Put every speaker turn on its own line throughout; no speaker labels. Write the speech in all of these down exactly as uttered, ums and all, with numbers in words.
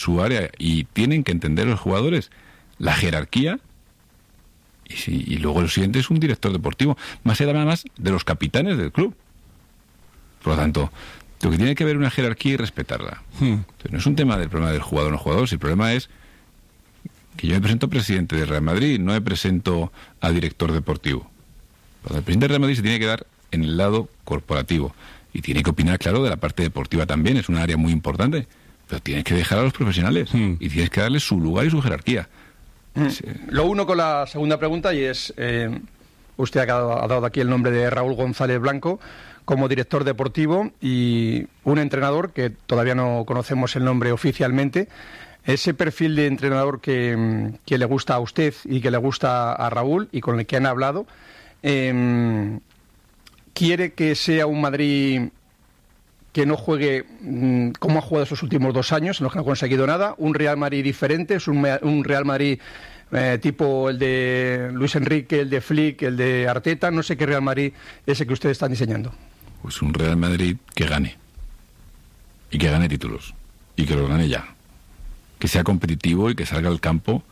su área, y tienen que entender los jugadores la jerarquía, y, si, y luego el siguiente es un director deportivo, más allá además de los capitanes del club. Por lo tanto, lo que tiene que haber una jerarquía y respetarla. Hmm. Entonces, no es un tema del problema del jugador o no jugador, si el problema es que yo me presento presidente de Real Madrid, no me presento a director deportivo. El presidente de Real Madrid se tiene que dar en el lado corporativo y tiene que opinar, claro, de la parte deportiva también, es un área muy importante, pero tienes que dejar a los profesionales hmm. y tienes que darles su lugar y su jerarquía.
Hmm. Sí. Lo uno con la segunda pregunta, y es, eh, usted ha dado, ha dado aquí el nombre de Raúl González Blanco como director deportivo y un entrenador que todavía no conocemos el nombre oficialmente. Ese perfil de entrenador que, que le gusta a usted y que le gusta a Raúl y con el que han hablado, eh, ¿quiere que sea un Madrid que no juegue mmm, como ha jugado esos últimos dos años, en los que no ha conseguido nada? ¿Un Real Madrid diferente? ¿Es un, un Real Madrid eh, tipo el de Luis Enrique, el de Flick, el de Arteta? No sé qué Real Madrid es el que ustedes están diseñando.
Pues un Real Madrid que gane. Y que gane títulos. Y que los gane ya. Que sea competitivo y que salga al campo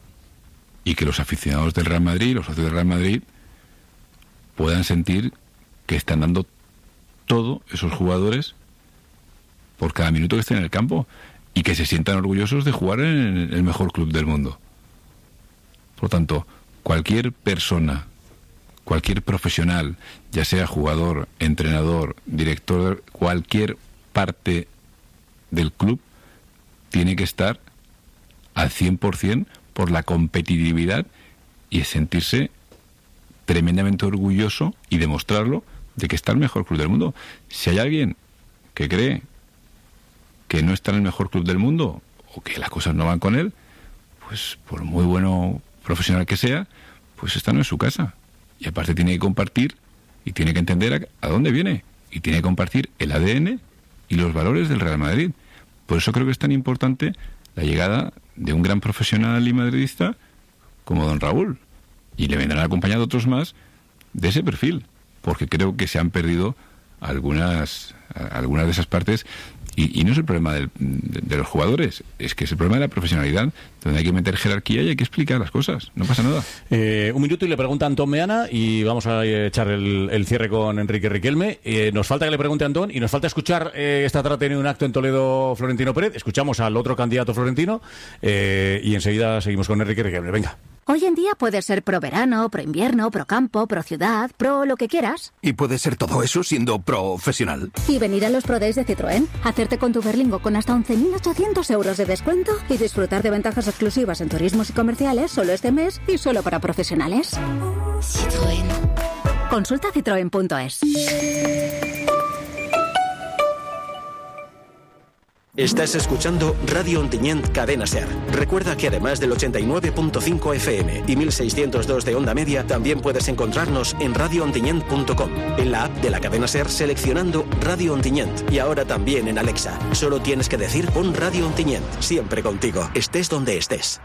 y que los aficionados del Real Madrid, los socios del Real Madrid, puedan sentir que están dando todo esos jugadores por cada minuto que estén en el campo y que se sientan orgullosos de jugar en el mejor club del mundo. Por lo tanto, cualquier persona, cualquier profesional, ya sea jugador, entrenador, director, cualquier parte del club, tiene que estar al cien por ciento por la competitividad y sentirse tremendamente orgulloso y demostrarlo de que está el mejor club del mundo. Si hay alguien que cree que no está en el mejor club del mundo o que las cosas no van con él, pues por muy bueno profesional que sea, pues esta no es su casa. Y aparte tiene que compartir y tiene que entender a, a dónde viene y tiene que compartir el A D N y los valores del Real Madrid. Por eso creo que es tan importante la llegada de un gran profesional y madridista como don Raúl. Y le vendrán acompañados otros más de ese perfil, porque creo que se han perdido algunas, algunas de esas partes. Y, y no es el problema del, de, de los jugadores, es que es el problema de la profesionalidad, donde hay que meter jerarquía y hay que explicar las cosas. No pasa nada.
Eh, un minuto y le pregunta a Antón Meana y vamos a echar el, el cierre con Enrique Riquelme. Eh, nos falta que le pregunte a Antón y nos falta escuchar, eh, esta tarde tiene un acto en Toledo Florentino Pérez. Escuchamos al otro candidato florentino eh, y enseguida seguimos con Enrique Riquelme. Venga.
Hoy en día puedes ser pro verano, pro invierno, pro campo, pro ciudad, pro lo que quieras.
Y puedes ser todo eso siendo profesional.
Y venir a los Pro Days de Citroën, hacerte con tu Berlingo con hasta once mil ochocientos euros de descuento y disfrutar de ventajas exclusivas en turismos y comerciales solo este mes y solo para profesionales. Citroën. Consulta citroen punto es.
Estás escuchando Radio Ontinyent Cadena Ser. Recuerda que además del ochenta y nueve punto cinco F M y mil seiscientos dos de onda media, también puedes encontrarnos en radio ontinyent punto com, en la app de la cadena Ser seleccionando Radio Ontinyent y ahora también en Alexa. Solo tienes que decir pon Radio Ontinyent, siempre contigo, estés donde estés.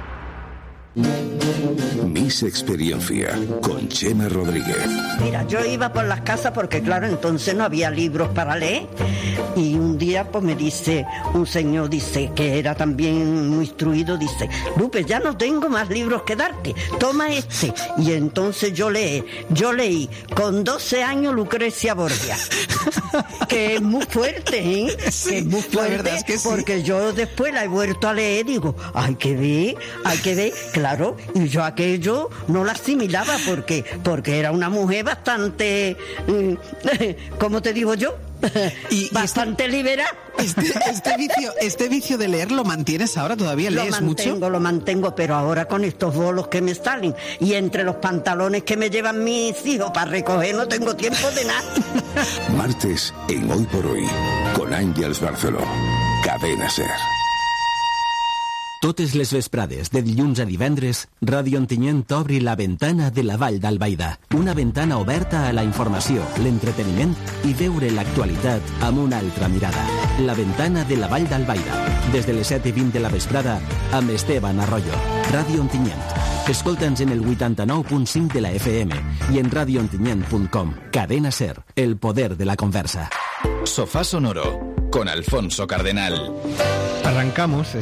Miss Experiencia con Chema Rodríguez.
Mira, yo iba por las casas porque claro, entonces no había libros para leer y un día pues me dice un señor, dice que era también muy instruido, dice: Lupe, ya no tengo más libros que darte, toma este. Y entonces yo leí, yo leí con doce años Lucrecia Borgia, que es muy fuerte, ¿eh? Sí, que es muy fuerte, la verdad es que sí. Porque yo después la he vuelto a leer, digo, hay que ver, hay que ver, claro, y yo aquello no la asimilaba porque, porque era una mujer bastante, ¿cómo te digo yo? Y, bastante este, liberal.
Este, este, vicio, este vicio de leer lo mantienes ahora, todavía lees
mucho. Lo mantengo,
mucho?
lo mantengo, pero ahora con estos bolos que me salen y entre los pantalones que me llevan mis hijos para recoger no tengo tiempo de nada.
Martes en Hoy por Hoy con Àngels Barceló. Cadena Ser.
Totes les vesprades, de dilluns a divendres, Ràdio Ontinyent obri la ventana de la Vall d'Albaida. Una ventana oberta a la informació, l'entreteniment i veure l'actualitat amb una altra mirada. La ventana de la Vall d'Albaida. Des de les set i vint de la vesprada, amb Esteban Arroyo. Ràdio Ontinyent. Escolta'ns en el vuitanta-nou punt cinc de la F M i en radio ontinyent punt com. Cadena Ser, el poder de la conversa.
Sofá Sonoro, con Alfonso Cardenal.
Para
Arrancamos